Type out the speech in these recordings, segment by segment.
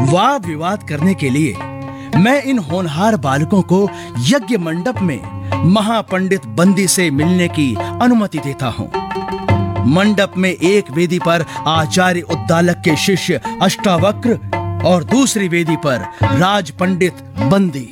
वाद विवाद करने के लिए मैं इन होनहार बालकों को यज्ञ मंडप में महापंडित बंदी से मिलने की अनुमति देता हूँ। मंडप में एक वेदी पर आचार्य उद्दालक के शिष्य अष्टावक्र और दूसरी वेदी पर राज पंडित बंदी।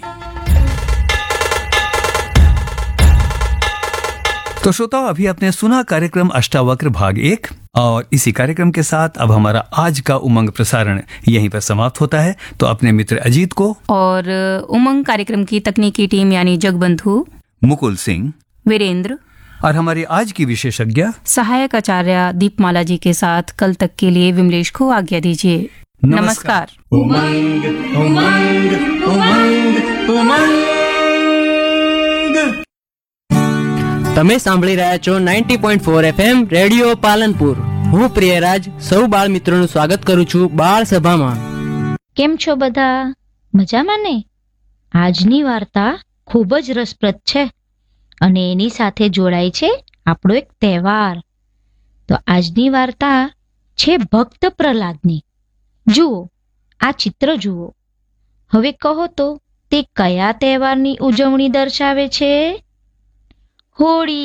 तो श्रोताओ, अभी आपने सुना कार्यक्रम अष्टावक्र भाग 1 और इसी कार्यक्रम के साथ अब हमारा आज का उमंग प्रसारण यहीं पर समाप्त होता है। तो अपने मित्र अजीत को और उमंग कार्यक्रम की तकनीकी टीम यानी जगबंधु, मुकुल सिंह, वीरेंद्र और हमारी आज की विशेषज्ञ सहायक आचार्य दीपमाला जी के साथ कल तक के लिए विमलेश को आज्ञा दीजिए। नमस्कार। उमंग उमंग उमंग उमंग। તમે સાંભળી રહ્યા છો 90.4 FM રેડિયો પાલનપુર। હું પ્રિયરાજ સૌ બાળ મિત્રોનું સ્વાગત કરું છું બાળ સભામાં। કેમ છો બધા? મજામાં ને? આજની વાર્તા ખૂબ જ રસપ્રદ છે અને એની સાથે જોડાય છે આપણો એક તહેવાર। તો આજની વાર્તા છે ભક્ત પ્રહલાદની। જુઓ, આ ચિત્ર જુઓ। હવે કહો તો તે કયા તહેવારની ઉજવણી દર્શાવે છે? હોળી।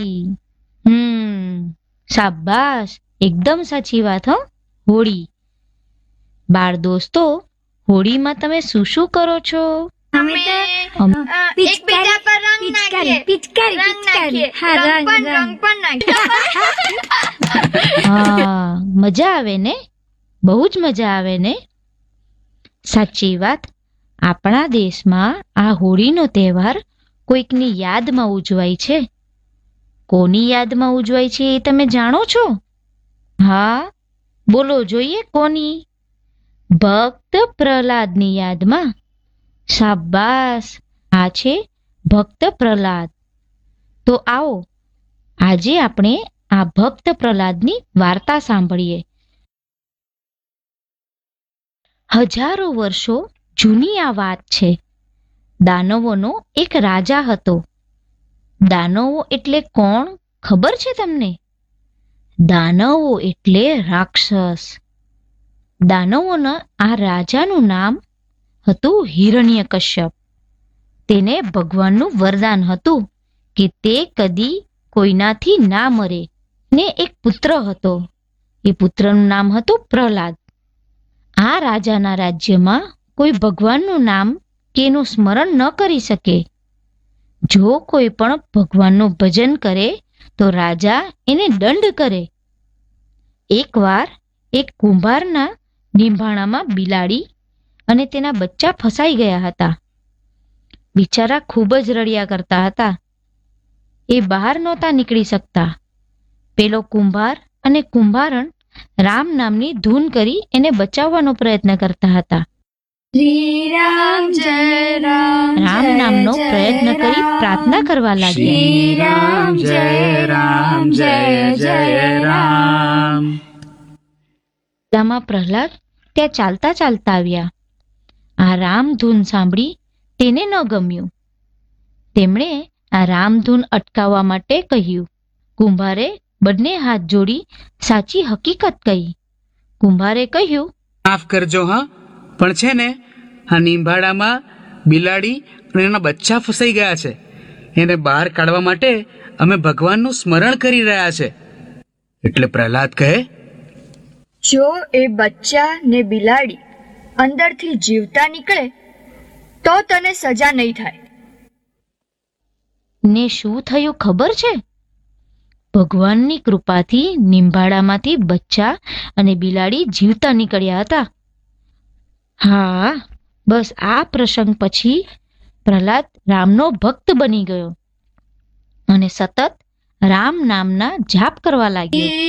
શાબાશ, એકદમ સાચી વાત હો, હોળી। બાળ દોસ્તો, હોળીમાં તમે શું શું કરો છો? એકબીજા પર રંગ નાખીએ। હા, મજા આવે ને? બહુ જ મજા આવે ને? સાચી વાત। આપણા દેશમાં આ હોળીનો તહેવાર કોઈકની યાદમાં ઉજવાય છે। કોની યાદમાં ઉજવાય છે એ તમે જાણો છો? હા, બોલો જોઈએ, કોની? ભક્ત પ્રહલાદની યાદમાં। શાબાશ, આ છે ભક્ત પ્રહલાદ। તો આવો આજે આપણે આ ભક્ત પ્રહલાદની વાર્તા સાંભળીએ। હજારો વર્ષો જૂની આ વાત છે। દાનવોનો એક રાજા હતો। દાનવો એટલે કોણ ખબર છે તમને? દાનવો એટલે રાક્ષસ। દાનવોના આ રાજાનું નામ હતું હિરણ્યકશ્યપ। તેને ભગવાનનું વરદાન હતું કે તે કદી કોઈનાથી ના મરે ને એક પુત્ર હતો। એ પુત્રનું નામ હતું પ્રહલાદ। આ રાજાના રાજ્યમાં કોઈ ભગવાનનું નામ કે એનું સ્મરણ ન કરી શકે। જો કોઈ પણ ભગવાનનું ભજન કરે તો રાજા એને દંડ કરે। એકવાર એક કુંભારના નીંભાણામાં બિલાડી અને તેના બચ્ચા ફસાઈ ગયા હતા। બિચારા ખૂબ જ રડ્યા કરતા હતા। એ બહાર નહોતા નીકળી શકતા। પેલો કુંભાર અને કુંભારણ રામ નામની ધૂન કરી એને બચાવવાનો પ્રયત્ન કરતા હતા। રામ નામનો પ્રયત્ન કરી પ્રાર્થના કરવા લાગ્યા। રામ પ્રહલાદ ત્યાં ચાલતા ચાલતા આવ્યા। આ રામ ધૂન સાંભળી તેને ન ગમ્યું। તેમણે આ રામ ધૂન અટકાવવા માટે કહ્યું। કુંભારે બંને હાથ જોડી સાચી હકીકત કહી। કુંભારે કહ્યું, માફ કરજો હા, પણ છે ને આ નીંભાડામાં બિલાડી અને એના બચ્ચા ફસાઈ ગયા છે। એને બહાર કાઢવા માટે અમે ભગવાનનું સ્મરણ કરી રહ્યા છે। એટલે પ્રહલાદ કહે, જો એ બચ્ચા ને બિલાડી અંદરથી જીવતા નીકળે તો તને સજા નહીં થાય। ને શું થયું ખબર છે? ભગવાનની કૃપાથી નીંભાડામાંથી બચ્ચા અને બિલાડી જીવતા નીકળ્યા હતા। હા, બસ આ પ્રસંગ પછી પ્રહલાદ રામનો ભક્ત બની ગયો અને સતત રામ નામના જાપ કરવા લાગ્યો।